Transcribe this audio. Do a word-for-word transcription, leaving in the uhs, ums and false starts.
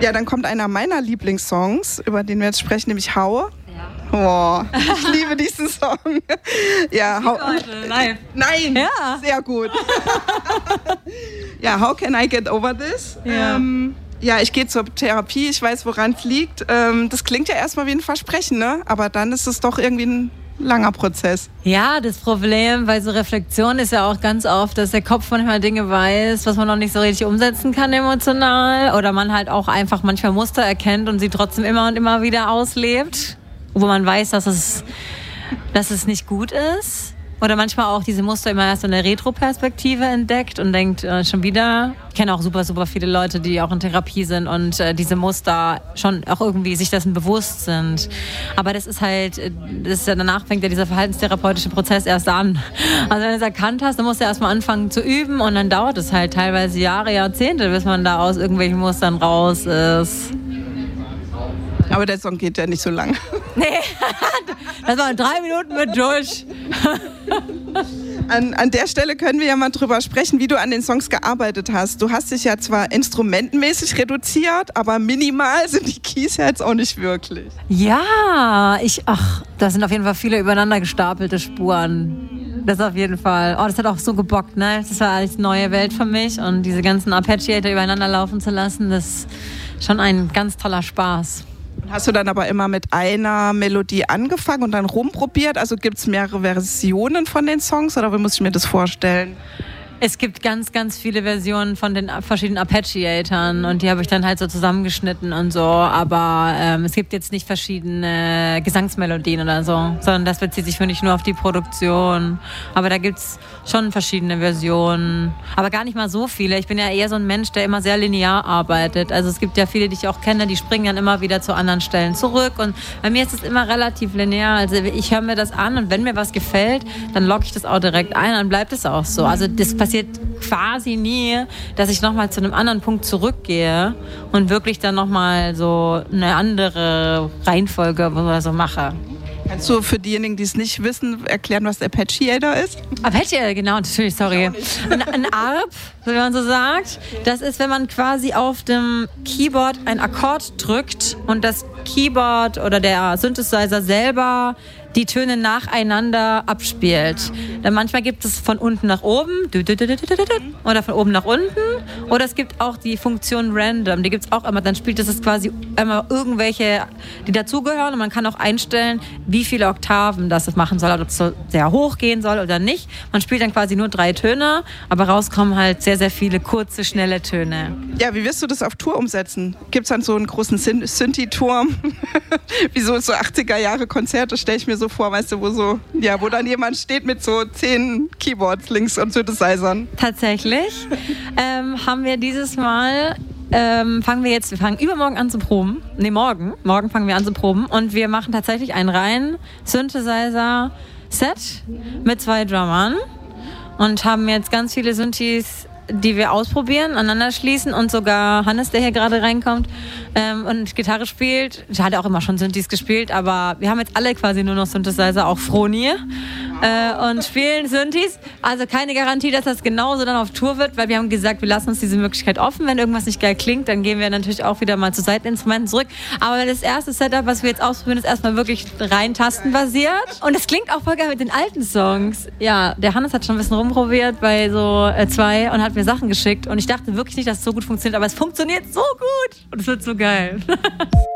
Ja, dann kommt einer meiner Lieblingssongs, über den wir jetzt sprechen, nämlich How. Ja. Oh, ich liebe diesen Song. Ja, how, heute, live. Nein, ja. Sehr gut. Ja, How Can I Get Over This? Ja. Ähm, ja, ich gehe zur Therapie, ich weiß, woran es liegt. Ähm, das klingt ja erstmal wie ein Versprechen, ne? Aber dann ist es doch irgendwie ein langer Prozess. Ja, das Problem bei so Reflexion ist ja auch ganz oft, dass der Kopf manchmal Dinge weiß, was man noch nicht so richtig umsetzen kann emotional. Oder man halt auch einfach manchmal Muster erkennt und sie trotzdem immer und immer wieder auslebt. Wo man weiß, dass es, dass es nicht gut ist. Oder manchmal auch diese Muster immer erst in der Retro-Perspektive entdeckt und denkt, äh, schon wieder. Ich kenne auch super, super viele Leute, die auch in Therapie sind und äh, diese Muster schon auch irgendwie sich dessen bewusst sind. Aber das ist halt, das ist ja, danach fängt ja dieser verhaltenstherapeutische Prozess erst an. Also wenn du es erkannt hast, dann musst du erstmal anfangen zu üben und dann dauert es halt teilweise Jahre, Jahrzehnte, bis man da aus irgendwelchen Mustern raus ist. Aber der Song geht ja nicht so lang. Nee, das waren drei Minuten mit durch. An, an der Stelle können wir ja mal drüber sprechen, wie du an den Songs gearbeitet hast. Du hast dich ja zwar instrumentenmäßig reduziert, aber minimal sind die Keys ja jetzt auch nicht wirklich. Ja, ich, ach, da sind auf jeden Fall viele übereinander gestapelte Spuren. Das auf jeden Fall. Oh, das hat auch so gebockt, ne? Das war alles neue Welt für mich und diese ganzen Arpeggiator übereinander laufen zu lassen, das ist schon ein ganz toller Spaß. Hast du dann aber immer mit einer Melodie angefangen und dann rumprobiert? Also gibt es mehrere Versionen von den Songs oder wie muss ich mir das vorstellen? Es gibt ganz, ganz viele Versionen von den verschiedenen Arpeggiatoren und die habe ich dann halt so zusammengeschnitten und so, aber ähm, es gibt jetzt nicht verschiedene Gesangsmelodien oder so, sondern das bezieht sich für mich nur auf die Produktion. Aber da gibt's schon verschiedene Versionen, aber gar nicht mal so viele. Ich bin ja eher so ein Mensch, der immer sehr linear arbeitet. Also es gibt ja viele, die ich auch kenne, die springen dann immer wieder zu anderen Stellen zurück und bei mir ist es immer relativ linear. Also ich höre mir das an und wenn mir was gefällt, dann logge ich das auch direkt ein, dann bleibt es auch so. Also das passiert quasi nie, dass ich nochmal zu einem anderen Punkt zurückgehe und wirklich dann nochmal so eine andere Reihenfolge oder so mache. Kannst du für diejenigen, die es nicht wissen, erklären, was Arpeggiator ist? Arpeggiator, genau, natürlich, sorry. Ein, ein Arp, wie man so sagt, das ist, wenn man quasi auf dem Keyboard einen Akkord drückt und das Keyboard oder der Synthesizer selber die Töne nacheinander abspielt. Dann manchmal gibt es von unten nach oben oder von oben nach unten oder es gibt auch die Funktion Random, die gibt es auch immer. Dann spielt es quasi immer irgendwelche, die dazugehören und man kann auch einstellen, wie viele Oktaven das machen soll, ob es so sehr hoch gehen soll oder nicht. Man spielt dann quasi nur drei Töne, aber rauskommen halt sehr, sehr viele kurze, schnelle Töne. Ja, wie wirst du das auf Tour umsetzen? Gibt es dann so einen großen Synthi-Turm? Wie so, so achtziger Jahre Konzerte stelle ich mir so vor, weißt du, wo so, ja, wo dann jemand steht mit so zehn Keyboards links und Synthesizern. Tatsächlich ähm, haben wir dieses Mal, ähm, fangen wir jetzt, wir fangen übermorgen an zu proben. Ne, morgen. Morgen fangen wir an zu proben und wir machen tatsächlich einen reinen Synthesizer-Set mit zwei Drummern und haben jetzt ganz viele Synthes, die wir ausprobieren, aneinander schließen und sogar Hannes, der hier gerade reinkommt ähm, und Gitarre spielt, der hat ja auch immer schon Synthes gespielt, aber wir haben jetzt alle quasi nur noch Synthesizer, auch Froni äh, und spielen Synthes. Also keine Garantie, dass das genauso dann auf Tour wird, weil wir haben gesagt, wir lassen uns diese Möglichkeit offen. Wenn irgendwas nicht geil klingt, dann gehen wir natürlich auch wieder mal zu Seiteninstrumenten zurück. Aber das erste Setup, was wir jetzt ausprobieren, ist erstmal wirklich rein tastenbasiert. Und es klingt auch voll geil mit den alten Songs. Ja, der Hannes hat schon ein bisschen rumprobiert bei so äh, zwei und hat mir Sachen geschickt. Und ich dachte wirklich nicht, dass es so gut funktioniert, aber es funktioniert so gut. Und es wird so geil.